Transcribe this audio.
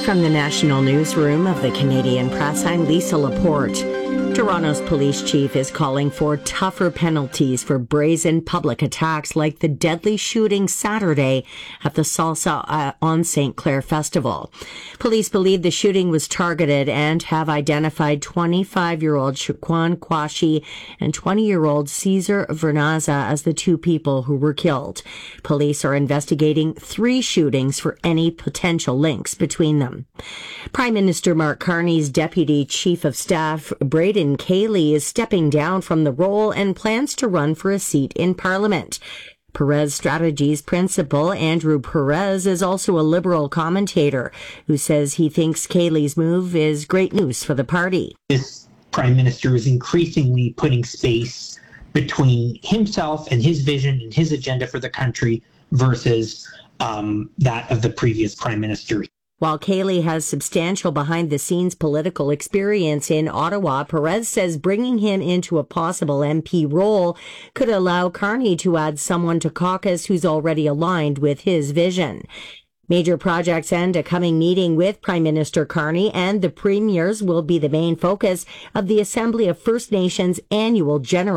From the National Newsroom of the Canadian Press, I'm Lisa Laporte. Toronto's police chief is calling for tougher penalties for brazen public attacks like the deadly shooting Saturday at the Salsa on St. Clair Festival. Police believe the shooting was targeted and have identified 25-year-old Shaquan Kwashi and 20-year-old Cesar Vernaza as the two people who were killed. Police are investigating 3 shootings for any potential links between them. Prime Minister Mark Carney's Deputy Chief of Staff, Braden Cayley, is stepping down from the role and plans to run for a seat in Parliament. Perez Strategies principal Andrew Perez is also a Liberal commentator who says he thinks Cayley's move is great news for the party. This Prime Minister is increasingly putting space between himself and his vision and his agenda for the country versus that of the previous Prime Minister. While Cayley has substantial behind-the-scenes political experience in Ottawa, Perez says bringing him into a possible MP role could allow Carney to add someone to caucus who's already aligned with his vision. Major projects and a coming meeting with Prime Minister Carney and the premiers will be the main focus of the Assembly of First Nations annual General